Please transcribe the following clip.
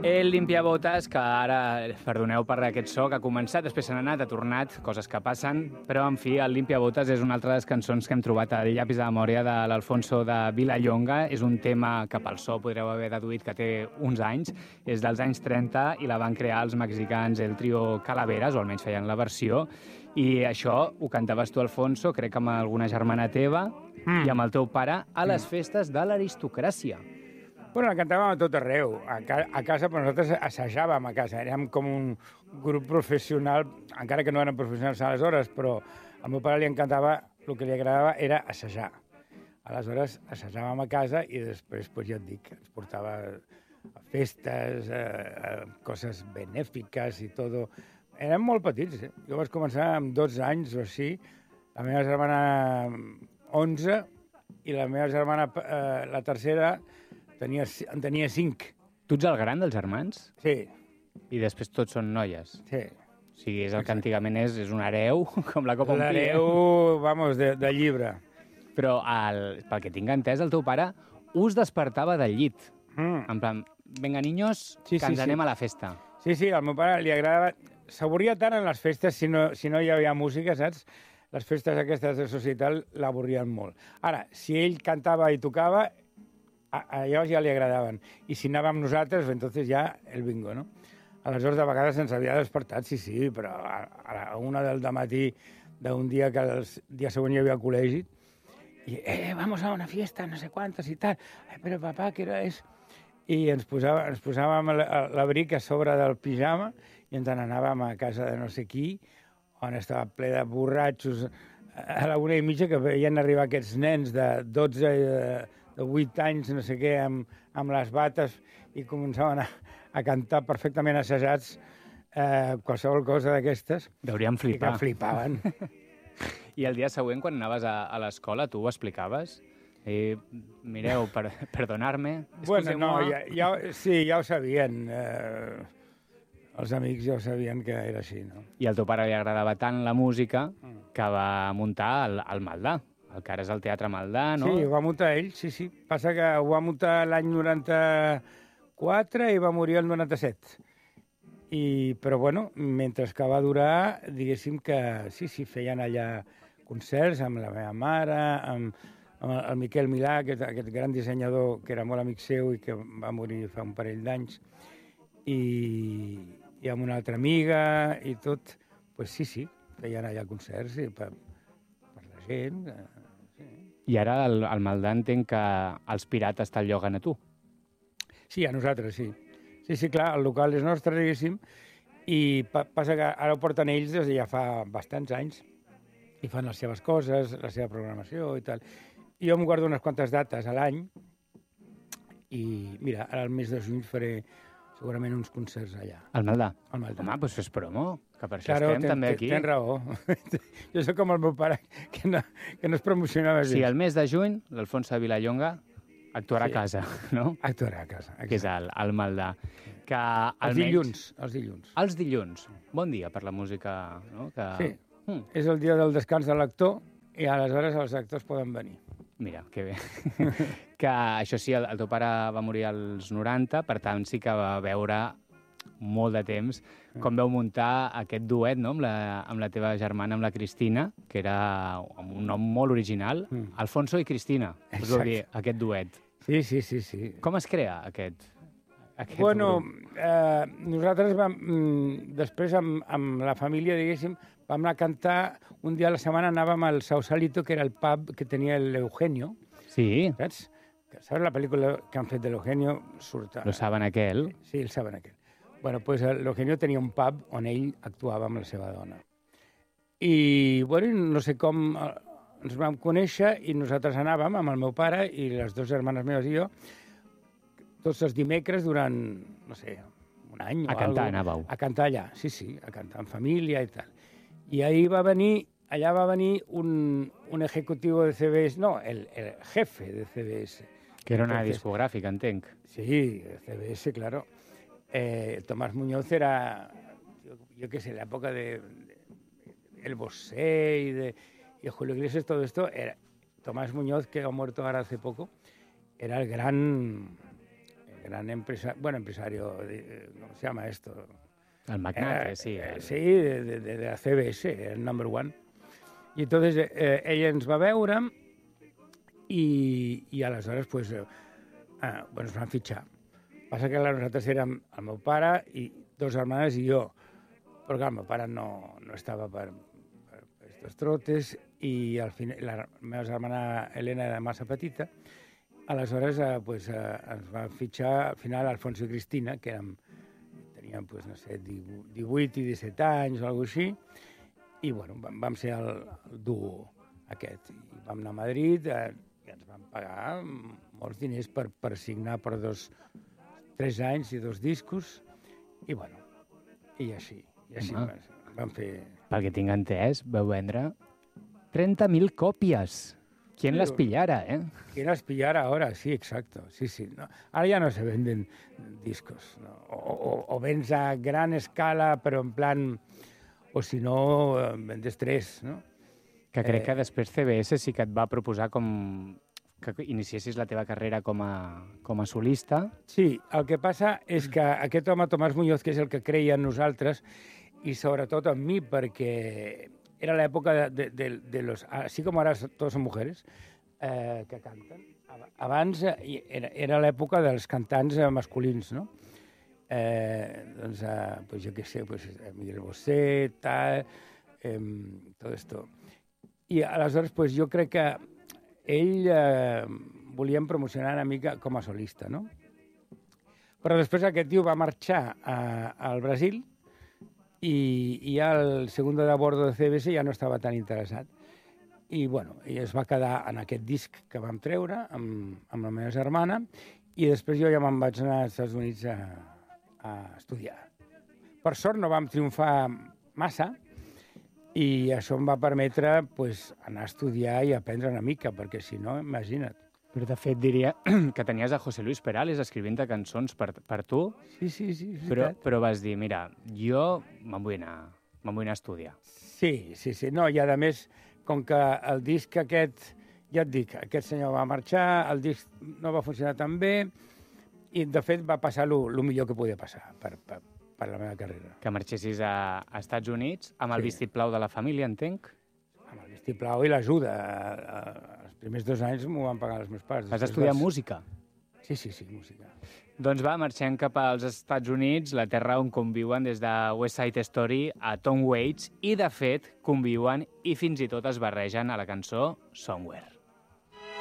El limpiabotes, que ara, perdoneu per aquest so, que ha començat, després se n'ha anat, ha tornat, coses que passen, però, en fi, el limpiabotes és una altra de les cançons que hem trobat al llapis de memòria de l'Alfonso de Vilallonga. És un tema que pel so podreu haver deduït que té uns anys, és dels anys 30 i la van crear els mexicans, el trio Calaveras, o almenys feien la versió, i això ho cantaves tu, Alfonso, crec que amb alguna germana teva i amb el teu pare a les festes de l'aristocràcia. Bueno, la cantàvem a tot arreu, a casa, però nosaltres assajàvem a casa, érem com un grup professional, encara que no érem professionals aleshores, però al meu pare li encantava, el que li agradava era assajar. Aleshores, assajàvem a casa i després, pues, ja et dic, ens portava a festes, a coses benèfiques i tot. Érem molt petits, eh? Jo vaig començar amb 12 anys o així, la meva germana 11 i la meva germana, la tercera, en tenia 5. Tu ets el gran dels germans? Sí. I després tots són noies? Sí. O sigui, és el que antigament és un hereu, com la copa un pie. L'hereu, vamos, de llibre. Però, pel que tinc entès, el teu pare us despertava del llit. En plan, venga, niños, que ens anem a la festa. Sí, al meu pare li agradava... S'avorria tant en les festes si no hi havia música, saps? Les festes aquestes de societat l'avorrien molt. Ara, si ell cantava i tocava, a llavors ja li agradaven. I si anàvem nosaltres, entonces ja el bingo, no? Aleshores, de vegades ens havia despertat, sí, però a la 1 del matí d'un dia que el dia següent hi havia col·legi, i, vamos a una fiesta, no sé quantes i tal. Però papà, què hora és? I ens posàvem l'abric a sobre del pijama i ens n'anàvem a casa de no sé qui, on estava ple de borratxos a la 1:30, que veien arribar aquests nens de 12 de 8 anys, no sé què, amb les bates, i començaven a cantar perfectament assajats qualsevol cosa d'aquestes. Deurien flipar. I que flipaven. I el dia següent, quan anaves a l'escola, tu ho explicaves? Mireu, perdonar-me... Bueno, no, sí, ja ho sabien. Els amics ja ho sabien que era així, no? I al teu pare li agradava tant la música que va muntar el Maldà, el que ara és el Teatre Maldà, no? Sí, ho va muntar ell, sí. Passa que ho va muntar l'any 94 i va morir el 97. Però, bueno, mentre que va durar, diguéssim que sí, feien allà concerts amb la meva mare, amb el Miquel Milà, aquest gran dissenyador que era molt amic seu i que va morir fa un parell d'anys, i amb una altra amiga i tot, pues sí, feien allà concerts per la gent. Sí. I ara el Maldà entenc que els pirates te'l lloguen a tu. Sí, a nosaltres, sí. Sí, clar, el local és nostre, diguéssim, i passa que ara ho porten ells des de ja fa bastants anys i fan les seves coses, la seva programació i tal. I jo em guardo unes quantes dates a l'any i, mira, ara al mes de juny faré segurament uns concerts allà. Al Maldà? Al Maldà. Home, doncs fes promo, que per això estem també aquí. Tens raó. Jo soc com el meu pare, que no es promocionava gens. Sí, el mes de juny, l'Alfonso de Vilallonga actuarà a casa, no? Actuarà a casa, exacte. Que és el Maldà. Que els dilluns. Els dilluns. Bon dia per la música, no? Sí, és el dia del descans de l'actor i aleshores els actors poden venir. Mira, que bé. Que això sí, el teu pare va morir als 90, per tant sí que va veure molt de temps com veu muntar aquest duet, no?, amb la teva germana, amb la Cristina, que era un nom molt original. Alfonso i Cristina, us vau dir, aquest duet. Sí. Com es crea aquest bueno, grup? nosaltres després amb la família, diguéssim, vam anar a cantar, un dia a la setmana anàvem al Sausalito, que era el pub que tenia l'Eugenio. Sí. Saps? Saps la pel·lícula que han fet de l'Eugenio? Lo saben aquell. Sí, el saben aquell. Bueno, pues l'Eugenio tenia un pub on ell actuava amb la seva dona. I, bueno, no sé com ens vam conèixer i nosaltres anàvem amb el meu pare i les dues germanes meves i jo tots els dimecres durant, no sé, un any o alguna cosa. A cantar anàveu? A cantar allà, sí, a cantar en família i tal. I allà va venir un ejecutivo de CBS, no, el jefe de CBS. Que era una discogràfica, entenc. Sí, CBS, claro. Tomás Muñoz era, yo qué sé, la época de El Bosé y Julio Iglesias, todo esto. Tomás Muñoz, que ha muerto ahora hace poco, era el gran gran empresario, ¿cómo se llama esto? El magnate, sí. Sí, de la CBS, el number one. I entonces ella ens va veure i aleshores pues, ens van fitxar. Passa que nosaltres érem el meu pare i 2 germanes i jo, però clar, el meu pare no estava per estos trotes i al final la meva germana Helena era massa petita, aleshores pues, ens va fitxar al final Alfonso i Cristina, que teníem pues, no sé, 18 i 17 anys o alguna cosa així, i bueno, vam ser el duo aquest. I vam anar a Madrid i ens van pagar molts diners per signar per 3 anys i 2 discos, i bueno, i així vam fer... Pel que tinc entès, vau vendre 30.000 còpies. ¿Quién las pillara, eh? ¿Quién las pillara ahora? Sí, exacto. Sí, sí. No. Ahora ya no se venden discos, ¿no? O vens a gran escala, però en plan... O si no, vendes 3, no? Que crec que després CBS sí que et va proposar que iniciessis la teva carrera com a solista. Sí, el que passa és que aquest home, Tomàs Muñoz, que és el que creia en nosaltres, i sobretot en mi, perquè era l'època de los... Así como ahora todos son mujeres que canten. Abans era l'època dels cantants masculins, no? Doncs, pues jo què sé, pues, Miguel Bosé, tal, tot esto. I aleshores, pues, jo crec que ell volien promocionar una mica com a solista, no? Però després aquest tio va marxar al Brasil i ja el segundo de bordo de CBS ja no estava tan interessat. I, bueno, i es va quedar en aquest disc que vam treure amb la meva germana i després jo ja me'n vaig anar als Estats Units a estudiar. Per sort no vam triomfar massa i això em va permetre pues, anar a estudiar i aprendre una mica, perquè si no, imagina't. Però de fet diria que tenies a José Luis Perales escrivint-te cançons per tu, Sí, però vas dir, mira, jo me'n vull anar a estudiar. Sí. No, i a més, com que el disc aquest, ja et dic, aquest senyor va marxar, el disc no va funcionar tan bé, i, de fet, va passar el millor que podia passar per la meva carrera. Que marxessis a Estats Units amb el vistiplau de la família, entenc? Amb el vistiplau i l'ajuda. Els primers 2 anys m'ho van pagar els meus pares. Vas estudiar música? Sí, música. Doncs va, marxem cap als Estats Units, la terra on conviuen des de West Side Story a Tom Waits, i, de fet, conviuen i fins i tot es barregen a la cançó Somewhere.